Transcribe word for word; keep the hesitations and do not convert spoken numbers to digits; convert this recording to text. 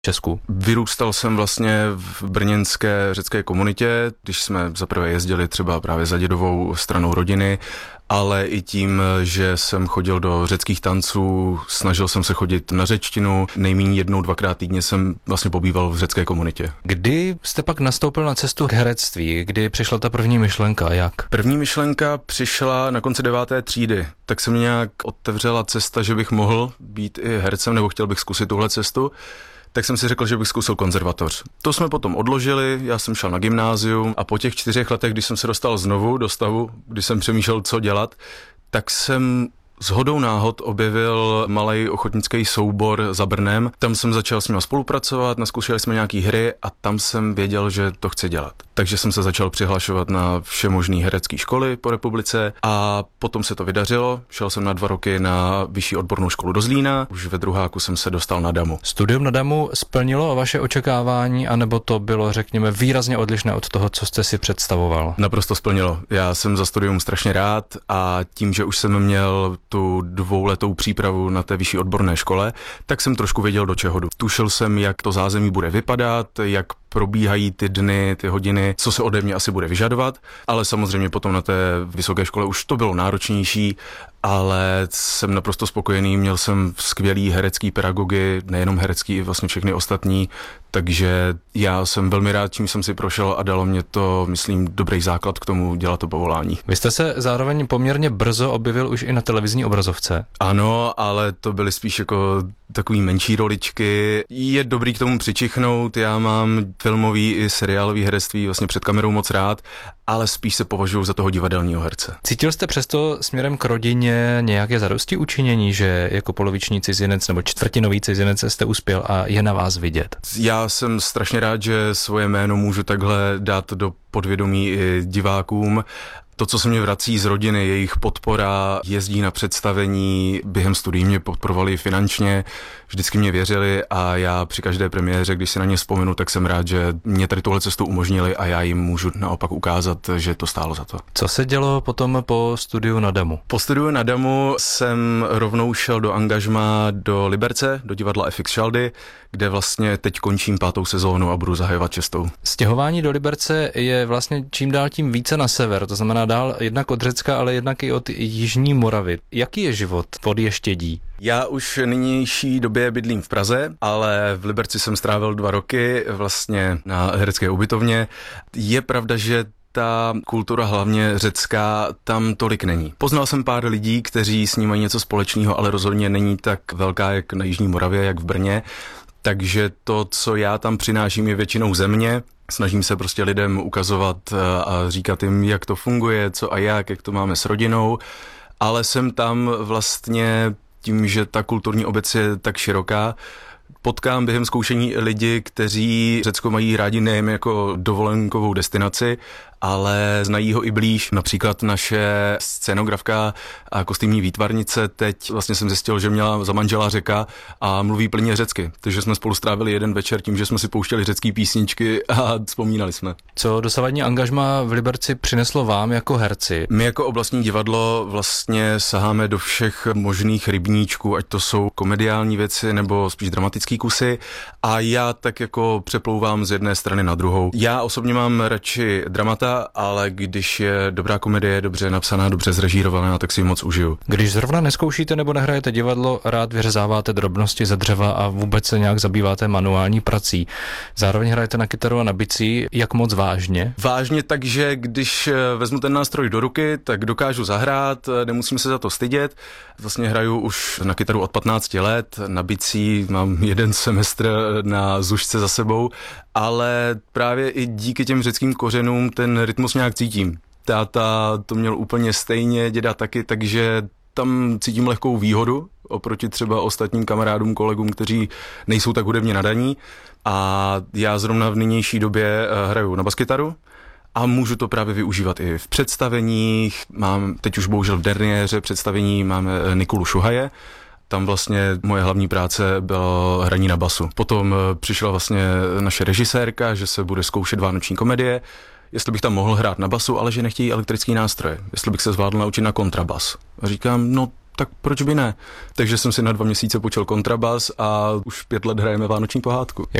Česku? Vyrůstal jsem vlastně v brněnské řecké komunitě, když jsme zaprvé jezdili třeba právě za dědovou stranou rodiny, ale i tím, že jsem chodil do řeckých tanců, snažil jsem se chodit na řečtinu, nejméně jednou, dvakrát týdně jsem vlastně pobýval v řecké komunitě. Kdy jste pak nastoupil na cestu k herectví? Kdy přišla ta první myšlenka? Jak? První myšlenka přišla na konci deváté třídy, tak se mi nějak otevřela cesta, že bych mohl být i hercem, nebo chtěl bych zkusit tuhle cestu. Tak jsem si řekl, že bych zkusil konzervatoř. To jsme potom odložili, já jsem šel na gymnázium a po těch čtyřech letech, když jsem se dostal znovu do stavu, kdy jsem přemýšlel, co dělat, tak jsem shodou náhod objevil malej ochotnický soubor za Brnem. Tam jsem začal s nimi spolupracovat, naskoušeli jsme nějaký hry a tam jsem věděl, že to chci dělat. Takže jsem se začal přihlašovat na vše možné herecké školy po republice a potom se to vydařilo. Šel jsem na dva roky na vyšší odbornou školu do Zlína, už ve druháku jsem se dostal na Damu. Studium na Damu splnilo vaše očekávání, anebo to bylo, řekněme, výrazně odlišné od toho, co jste si představoval? Naprosto splnilo. Já jsem za studium strašně rád a tím, že už jsem měl tu dvouletou přípravu na té vyšší odborné škole, tak jsem trošku věděl, do čeho jdu. Tušil jsem, jak to zázemí bude vypadat, jak probíhají ty dny, ty hodiny, co se ode mě asi bude vyžadovat, ale samozřejmě potom na té vysoké škole už to bylo náročnější, ale jsem naprosto spokojený, měl jsem skvělý herecký pedagogy, nejenom herecký, i vlastně všechny ostatní, takže já jsem velmi rád, čím jsem si prošel a dalo mě to, myslím, dobrý základ k tomu dělat to povolání. Vy jste se zároveň poměrně brzo objevil už i na televizní obrazovce. Ano, ale to byly spíš jako takový menší roličky. Je dobrý k tomu přičichnout, já mám filmový i seriálový herectví vlastně před kamerou moc rád, ale spíš se považuji za toho divadelního herce. Cítil jste přesto směrem k rodině nějaké zadosti učinění, že jako poloviční cizinec nebo čtvrtinový cizinec jste uspěl a je na vás vidět? Já jsem strašně rád, že svoje jméno můžu takhle dát do podvědomí i divákům. To, co se mě vrací z rodiny, jejich podpora, jezdí na představení, během studií mě podporovali finančně, vždycky mě věřili a já při každé premiéře, když si na ně vzpomenu, tak jsem rád, že mě tady tuhle cestu umožnili a já jim můžu naopak ukázat, že to stálo za to. Co se dělo potom po studiu na Damu? Po studiu na Damu jsem rovnou šel do angažmá do Liberce, do divadla F X Šaldy, kde vlastně teď končím pátou sezónu a budu zahajovat šestou. Stěhování do Liberce je vlastně čím dál tím více na sever, to znamená dál jednak od Řecka, ale jednak i od jižní Moravy. Jaký je život pod Ještědí? Já už nynější době bydlím v Praze, ale v Liberci jsem strávil dva roky vlastně na herecké ubytovně. Je pravda, že ta kultura hlavně řecká tam tolik není. Poznal jsem pár lidí, kteří s ní mají něco společného, ale rozhodně není tak velká jak na jižní Moravě, jak v Brně. Takže to, co já tam přináším, je většinou země. Snažím se prostě lidem ukazovat a říkat jim, jak to funguje, co a jak, jak to máme s rodinou, ale jsem tam vlastně tím, že ta kulturní obec je tak široká, potkám během zkoušení lidi, kteří Řecko mají rádi nejen jako dovolenkovou destinaci, ale znají ho i blíž. Například naše scénografka a kostýmní výtvarnice teď vlastně jsem zjistil, že měla za manžela Řeka a mluví plně řecky. Takže jsme spolu strávili jeden večer tím, že jsme si pouštěli řecké písničky a vzpomínali jsme. Co dosavadní angažmá v Liberci přineslo vám jako herci? My jako oblastní divadlo vlastně saháme do všech možných rybníčků, ať to jsou komediální věci nebo spíš dramatický kusy a já tak jako přeplouvám z jedné strany na druhou. Já osobně mám radši dramata, ale když je dobrá komedie, dobře napsaná, dobře zrežírovaná, tak si ji moc užiju. Když zrovna neskoušíte nebo nehrajete divadlo, rád vyřezáváte drobnosti ze dřeva a vůbec se nějak zabýváte manuální prací. Zároveň hrajete na kytaru a na bicí, jak moc vážně? Vážně, takže když vezmu ten nástroj do ruky, tak dokážu zahrát, nemusím se za to stydět. Vlastně hraju už na kytaru od patnácti let, na bicí mám jeden semestr na zušce za sebou, ale právě i díky těm řeckým kořenům ten rytmus nějak cítím. Táta to měl úplně stejně, děda taky, takže tam cítím lehkou výhodu oproti třeba ostatním kamarádům, kolegům, kteří nejsou tak hudebně nadaní. A já zrovna v nynější době hraju na baskytaru a můžu to právě využívat i v představeních. Mám teď už bohužel v derniéře představení máme Nikolu Šuhaje. Tam vlastně moje hlavní práce bylo hraní na basu. Potom přišla vlastně naše režisérka, že se bude zkoušet vánoční komedie, jestli bych tam mohl hrát na basu, ale že nechtějí elektrický nástroje. Jestli bych se zvládl naučit na kontrabas. A říkám, no tak proč by ne? Takže jsem si na dva měsíce počal kontrabas a už pět let hrajeme vánoční pohádku.